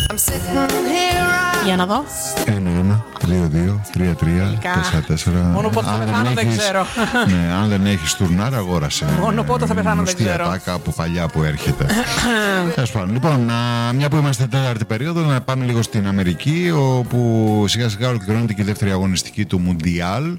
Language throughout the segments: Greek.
Για να δω. 1-1, 2-2, 3-3, 4-4. Μόνο πότε θα πεθάνω δεν ξέρω. Ναι, αν δεν έχεις τουρνάρ, αγόρασε. Μόνο πότε θα πεθάνω δεν ξέρω. Ατάκα από παλιά που έρχεται. Τέλος πάντων, λοιπόν, μια που είμαστε τέταρτη περίοδο, να πάμε λίγο στην Αμερική, όπου σιγά σιγά ολοκληρώνεται και η δεύτερη αγωνιστική του Μουντιάλ.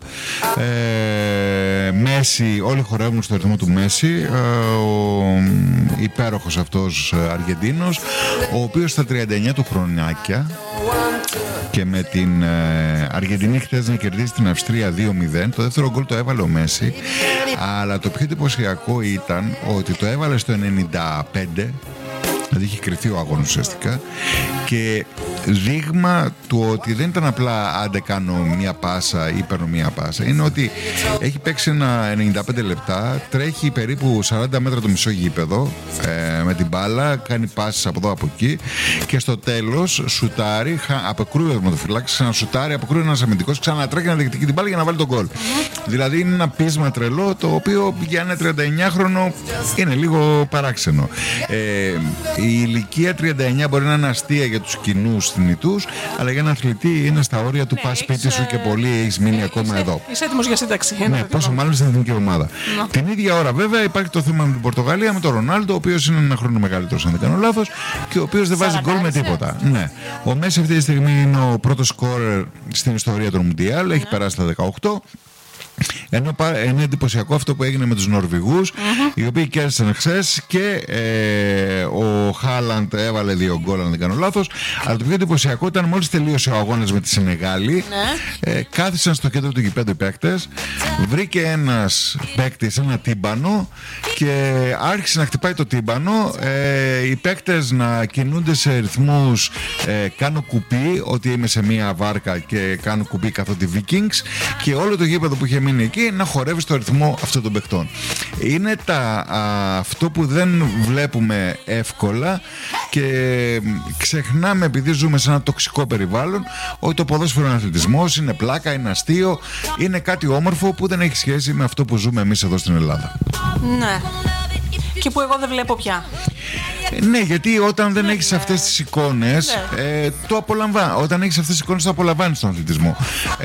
Μέση, όλοι χορεύουν στο ρυθμό του Μέση. Ο υπέροχος αυτός Αργεντίνος, ο οποίος στα 39 του χρονάκια και με την Αργεντινή χθες να κερδίσει την Αυστρία 2-0. Το δεύτερο γκολ το έβαλε ο Μέση, αλλά το πιο εντυπωσιακό ήταν ότι το έβαλε στο 95. Δηλαδή είχε κρυφθεί ο αγώνας ουσιαστικά, και δείγμα του ότι δεν ήταν απλά άντε κάνω μία πάσα ή παίρνω μία πάσα. Είναι ότι έχει παίξει ένα 95 λεπτά, τρέχει περίπου 40 μέτρα το μισό γήπεδο με την μπάλα, κάνει πάσες από εδώ από εκεί, και στο τέλος σουτάρει, αποκρούει ο τερματοφυλάκης, ξανασουτάρει, αποκρούει ένας αμυντικός, ξανατρέχει να διεκδικεί την μπάλα για να βάλει τον γκολ. Δηλαδή είναι ένα πείσμα τρελό, το οποίο για ένα 39χρονο είναι λίγο παράξενο. Η ηλικία 39 μπορεί να είναι αστεία για τους κοινούς θνητούς, αλλά για έναν αθλητή είναι στα όρια του πας σπίτι σου και πολύ έχεις μείνει ακόμα εδώ. Είσαι έτοιμος για σύνταξη. Ναι, πόσο μάλλον στην εθνική ομάδα. Την ίδια ώρα, βέβαια, υπάρχει το θέμα με την Πορτογαλία, με τον Ρονάλντο, ο οποίος είναι ένα χρόνο μεγαλύτερος, αν δεν κάνω λάθος, και ο οποίος δεν βάζει γκολ με τίποτα. Ναι. Ο Μέση αυτή τη στιγμή είναι ο πρώτος σκόρερ στην ιστορία των Μουντιάλ, έχει περάσει τα 18. Ενώ είναι εντυπωσιακό αυτό που έγινε με τους Νορβηγούς, οι οποίοι κέρδισαν χθες, και ο Χάλαντ έβαλε 2 γκολ, αν δεν κάνω λάθος. Αλλά το πιο εντυπωσιακό ήταν μόλις τελείωσε ο αγώνας με τη Σενεγάλη, κάθισαν στο κέντρο του γηπέδου οι παίκτες, βρήκε ένας παίκτης ένα τύμπανο και άρχισε να χτυπάει το τύμπανο, οι παίκτες να κινούνται σε ρυθμούς κάνω κουπί, ότι είμαι σε μία βάρκα και κάνω κουπί καθότι Vikings, και όλο το γήπεδο που είχε μείνει εκεί να χορεύει στο ρυθμό αυτών των παιχτών. Είναι αυτό που δεν βλέπουμε εύκολα, και ξεχνάμε, επειδή ζούμε σε ένα τοξικό περιβάλλον, ότι το ποδόσφαιρο είναι αθλητισμός, είναι πλάκα, είναι αστείο, είναι κάτι όμορφο που δεν έχει σχέση με αυτό που ζούμε εμείς εδώ στην Ελλάδα. Ναι. Και που εγώ δεν βλέπω πια. Ναι, γιατί όταν δεν έχεις αυτές τις εικόνες, το απολαμβάνεις. Όταν έχεις αυτές τις εικόνες, το απολαμβάνεις τον αθλητισμό.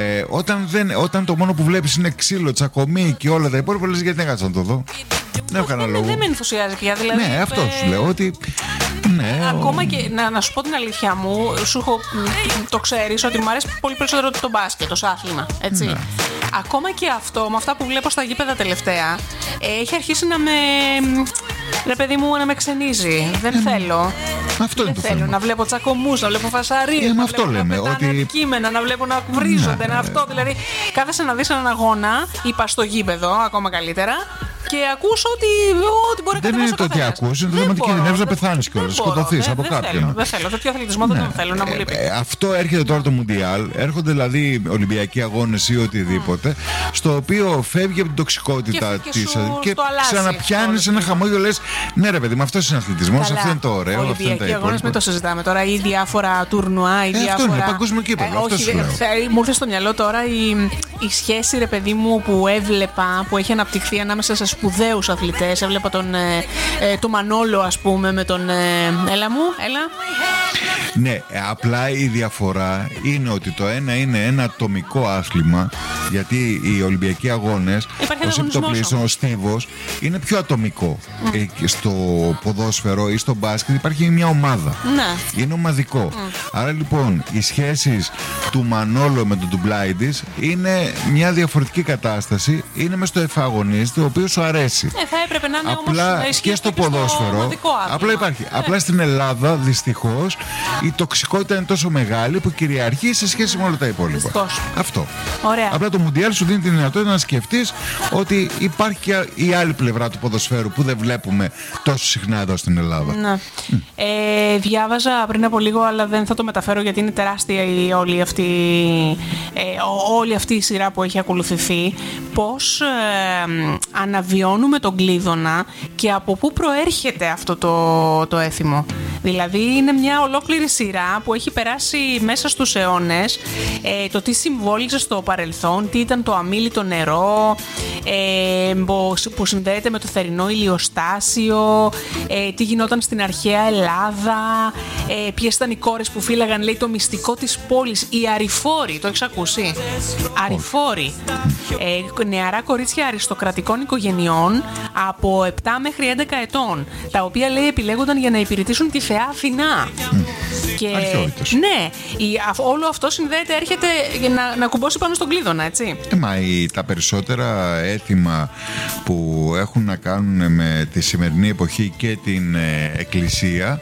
Όταν το μόνο που βλέπεις είναι ξύλο, τσακωμί και όλα τα υπόλοιπα, λες γιατί δεν κάτσα να το δω. Δεν έχω κανένα λόγο. Δεν με ενθουσιάζει πια. Δηλαδή, ναι, αυτό σου λέω. Ότι. Ναι, ακόμα και να σου πω την αλήθεια μου, το ξέρεις ότι μου αρέσει πολύ περισσότερο το μπάσκετ, το άθλημα. Έτσι. Ναι. Ακόμα και αυτό, με αυτά που βλέπω στα γήπεδα τελευταία, έχει αρχίσει να με. Ρε παιδί μου, να με ξενίζει. Δεν θέλω. Αυτό είναι το θέλω θέμα. Να βλέπω τσακωμούς, να βλέπω φασαρίες, να αυτό βλέπω λέμε, να πετάνε αντικείμενα, να βλέπω να βρίζονται, να αυτό. Δηλαδή, κάθεσαι να δεις έναν αγώνα, είπα στο γήπεδο, ακόμα καλύτερα, και ακούσω ότι μπορεί να κατεβάσει. Δεν είναι το ότι ακούς, είναι το θέμα ότι κινδυνεύεις να πεθάνεις και να σκοτωθείς από κάποιον. Δεν θέλω. Τέτοιο αθλητισμό δεν θέλω να μου λείπει. Αυτό έρχεται τώρα το Μουντιάλ. Έρχονται δηλαδή Ολυμπιακοί αγώνες ή οτιδήποτε, στο οποίο φεύγει από την τοξικότητα της και ξαναπιάνεις ένα χαμόγελο, λες ναι, ρε παιδί, με αυτό είναι αθλητισμός, αυτό είναι το ωραίο. Ολυμπιακοί αγώνες μην το συζητάμε τώρα, ή διάφορα τουρνουά, ή διάφορα. Αυτό είναι παγκόσμιο κύπελλο. Όχι, μου ήρθε στο μυαλό τώρα η σχέση, ρε παιδί μου, που έβλεπα, που έχει αναπτυχθεί ανάμεσα σε σπουδαίους αθλητές. Έβλεπα τον Μανόλο, ας πούμε, με τον. Έλα. Ναι, απλά η διαφορά είναι ότι το ένα είναι ένα ατομικό άθλημα, γιατί οι Ολυμπιακοί αγώνες, ως επιτοπλίστων, ο στίβος, είναι πιο ατομικό. Στο ποδόσφαιρο ή στο μπάσκετ υπάρχει μια ομάδα. Ναι. Είναι ομαδικό. Άρα λοιπόν οι σχέσεις του Μανόλο με τον Ντουμπλάιντις είναι μια διαφορετική κατάσταση. Είναι μες στο εφαγωνίστη, ο οποίος σου αρέσει. Θα έπρεπε να είναι απλά όμως, και στο ποδόσφαιρο. Απλά υπάρχει. Απλά στην Ελλάδα δυστυχώς η τοξικότητα είναι τόσο μεγάλη που κυριαρχεί σε σχέση με όλα τα υπόλοιπα. Δυστυχώς. Αυτό. Ωραία. Απλά το Μουντιάλ σου δίνει τη δυνατότητα να σκεφτείς ότι υπάρχει και η άλλη πλευρά του ποδοσφαίρου που δεν βλέπουμε τόσο συχνά εδώ στην Ελλάδα. Ναι. Διάβαζα πριν από λίγο, αλλά δεν θα το μεταφέρω γιατί είναι τεράστια όλη αυτή η σειρά που έχει ακολουθηθεί, πώς βιώνουμε τον Κλείδωνα και από πού προέρχεται αυτό το έθιμο. Δηλαδή είναι μια ολόκληρη σειρά που έχει περάσει μέσα στους αιώνες, το τι συμβόλιζε στο παρελθόν, τι ήταν το αμίλητο νερό, που συνδέεται με το θερινό ηλιοστάσιο, τι γινόταν στην αρχαία Ελλάδα, ποιες ήταν οι κόρες που φύλαγαν, λέει, το μυστικό της πόλης, οι Αρηφόροι, το έχεις ακούσει? Αρηφόροι, νεαρά κορίτσια αριστοκρατικών οικογενειών από 7 μέχρι 11 ετών, τα οποία, λέει, επιλέγονταν για να υπηρετήσουν τη θεά Αθηνά. Και ναι, όλο αυτό συνδέεται, έρχεται να κουμπώσει πάνω στον Κλείδωνα, έτσι. Τα περισσότερα έθιμα που έχουν να κάνουν με τη σημερινή εποχή και την εκκλησία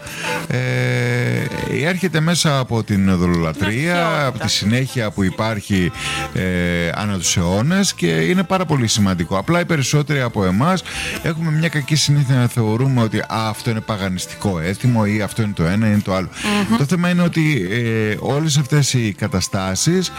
έρχεται μέσα από την δολολατρεία, από τη συνέχεια που υπάρχει ανά τους αιώνες, και είναι πάρα πολύ σημαντικό. Απλά οι περισσότεροι από εμάς έχουμε μια κακή συνήθεια να θεωρούμε ότι αυτό είναι παγανιστικό έθιμο ή αυτό είναι το ένα ή είναι το άλλο. Το θέμα είναι ότι όλες αυτές οι καταστάσεις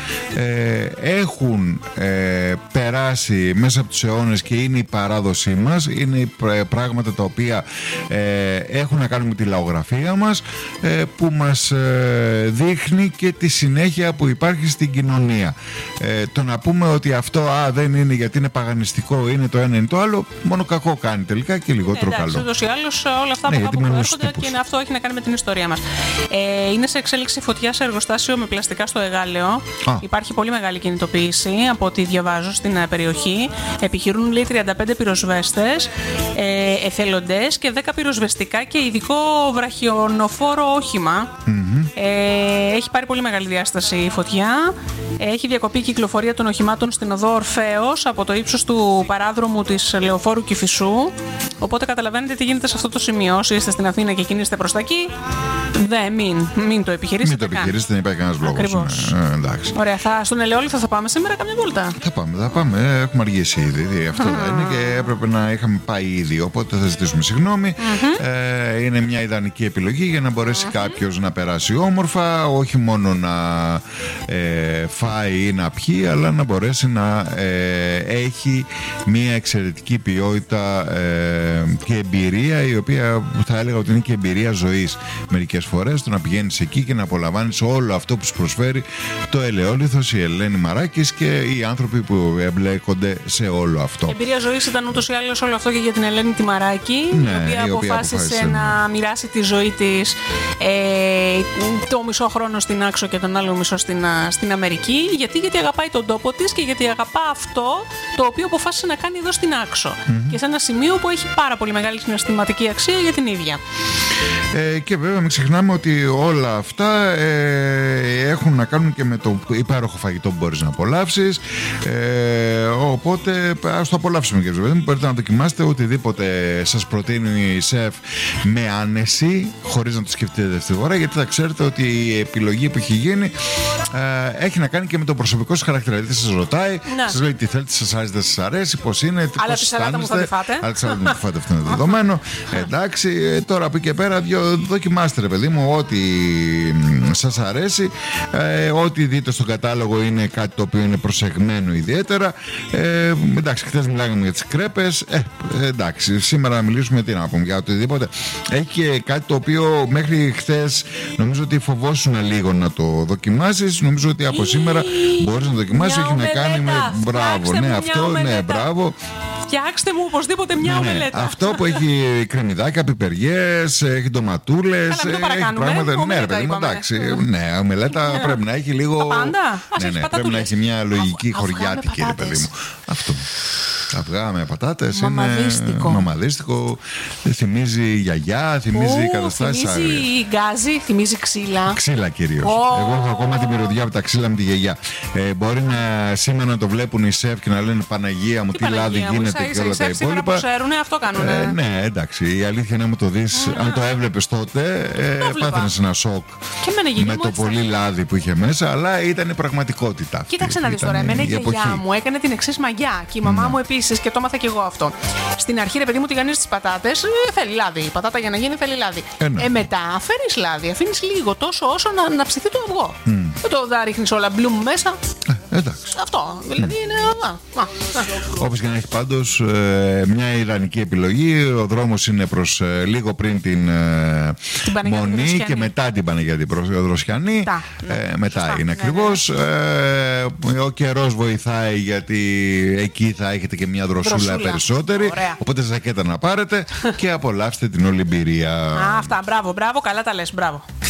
έχουν περάσει μέσα από τους αιώνες και είναι η παράδοσή μας, είναι πράγματα τα οποία έχουν να κάνουν με τη λαογραφία μας, που μας δείχνει και τη συνέχεια που υπάρχει στην κοινωνία. Το να πούμε ότι αυτό δεν είναι γιατί είναι παγανιστικό, είναι το ένα είναι το άλλο, μόνο κακό κάνει τελικά και λιγότερο καλό. Ούτως ή άλλως όλα αυτά από κάπου προέρχονται και αυτό έχει να κάνει με την ιστορία μας. Είναι σε εξέλιξη φωτιά σε εργοστάσιο με πλαστικά στο Εγάλεο. Υπάρχει πολύ μεγάλη κινητοποίηση από ό,τι διαβάζω στην περιοχή. Επιχειρούν, λέει, 35 πυροσβέστες, εθελοντές και 10 πυροσβεστικά και ειδικό βραχιονοφόρο όχημα. Έχει πάρει πολύ μεγάλη διάσταση η φωτιά. Έχει διακοπεί η κυκλοφορία των οχημάτων στην οδό Ορφέως από το ύψος του παράδρομου της Λεωφόρου Κηφισού. Οπότε καταλαβαίνετε τι γίνεται σε αυτό το σημείο. Όσοι είστε στην Αθήνα και κινείστε προς τα εκεί, μην το επιχειρήσετε. Μην το επιχειρήσετε, δεν υπάρχει κανένας λόγος. Ακριβώς. Ωραία, στον Ελαιόλιθο θα πάμε σήμερα καμιά βόλτα? Θα πάμε. Έχουμε αργήσει ήδη. Αυτό είναι και έπρεπε να είχαμε πάει ήδη. Οπότε θα ζητήσουμε συγγνώμη. Είναι μια ιδανική επιλογή για να μπορέσει κάποιος να περάσει όμορφα, όχι μόνο να φάει ή να πιει, αλλά να μπορέσει να έχει μια εξαιρετική ποιότητα και εμπειρία, η οποία θα έλεγα ότι είναι και εμπειρία ζωής μερικές φορές, το να πηγαίνεις εκεί και να απολαμβάνεις όλο αυτό που σου προσφέρει το Ελαιόλιθος, η Ελένη Μαράκης και οι άνθρωποι που εμπλέκονται σε όλο αυτό. Εμπειρία ζωής ήταν ούτως ή άλλως όλο αυτό και για την Ελένη τη Μαράκη, η οποία αποφάσισε να μοιράσει τη ζωή της το μισό χρόνο στην Άξο και τον άλλο μισό στην Αμερική. Γιατί αγαπάει τον τόπο της και γιατί αγαπά αυτό το οποίο αποφάσισε να κάνει εδώ στην Άξο. Και σε ένα σημείο που έχει πάρα πολύ μεγάλη συναισθηματική αξία για την ίδια. Και βέβαια μην ξεχνάμε ότι όλα αυτά έχουν να κάνουν και με το υπέροχο φαγητό που μπορείς να απολαύσεις. Οπότε ας το απολαύσουμε, κύριε Ζωβέδη. Μπορείτε να δοκιμάσετε οτιδήποτε σας προτείνει η σεφ με άνεση, χωρίς να το σκεφτείτε δεύτερη φορά, γιατί θα ξέρετε ότι η επιλογή που έχει γίνει έχει να κάνει και με τον προσωπικό σας χαρακτήρα. Δηλαδή σας ρωτάει, σας λέει τι θέλετε, σας αρέσει, δεν σας αρέσει, πώς είναι, πώς αισθάνεστε. Αλλά τη σαλάτα μου θα φάτε, αυτό είναι δεδομένο. Εντάξει, τώρα από εκεί και πέρα δοκιμάστε, ρε παιδί μου, ό,τι σας αρέσει. Ό,τι δείτε στον κατάλογο είναι κάτι το οποίο είναι προσεγμένο ιδιαίτερα. Εντάξει, χθες μιλάγαμε για τις κρέπες. Εντάξει, σήμερα να μιλήσουμε τι να πούμε για οτιδήποτε. Έχει και κάτι το οποίο μέχρι χθες νομίζω ότι φοβόσουν λίγο να το δοκιμάσεις. Νομίζω ότι από σήμερα μπορείς να το δοκιμάσεις. Έχει να κάνει με. Μπράβο, ναι, αυτό, ναι, μπράβο. Φτιάξτε μου οπωσδήποτε μια ομελέτα. Αυτό που έχει κρεμμυδάκια, πιπεριές, έχει ντοματούλες, έχει πράγματα. Ναι, ρε παιδί μου, εντάξει. Ναι, ομελέτα πρέπει να έχει λίγο. Πάντα. Ναι, πρέπει να έχει μια λογική χωριάτικη, ρε παιδί μου. Αυτό. Αυγά με πατάτες είναι μαμαδίστικο. Θυμίζει γιαγιά, θυμίζει καταστάσεις άγριες. Θυμίζει γκάζι, θυμίζει ξύλα. Ξύλα κυρίως. Εγώ έχω ακόμα τη μυρωδιά από τα ξύλα με τη γιαγιά. Μπορεί σήμερα να το βλέπουν οι σεφ και να λένε Παναγία μου, τι λάδι γίνεται και όλα τα υπόλοιπα. Ξέρουν, αυτό κάνουν. Ναι, εντάξει. Η αλήθεια είναι να μου το δεις, αν το έβλεπες τότε, πάθαινες ένα σοκ με το πολύ λάδι που είχε μέσα, αλλά ήταν η πραγματικότητα. Κοίταξε να δεις τώρα. Εμένα η γιαγιά μου έκανε την εξής μαγιά και η μαμά μου επίσης. Και το έμαθα και εγώ αυτό. Στην αρχή, ρε παιδί μου, τηγανίζεις τις πατάτες, θέλει λάδι. Η πατάτα για να γίνει θέλει λάδι. Μετά φέρνεις λάδι, αφήνεις λίγο τόσο όσο να ψηθεί το αυγό. Δεν το ρίχνεις όλα μπλουμ μέσα. Εντάξει. Αυτό. Δηλαδή είναι. Όπως και να έχει πάντως, μια ιδανική επιλογή. Ο δρόμος είναι προς λίγο πριν την Μονή και μετά την Παναγία την Δροσιανή. Μετά είναι ακριβώς. Ο καιρός βοηθάει, γιατί εκεί θα έχετε και μια δροσούλα περισσότερη. Ωραία. Οπότε ζακέτα να πάρετε και απολαύστε την όλη εμπειρία. Αυτά, μπράβο, καλά τα λες, μπράβο.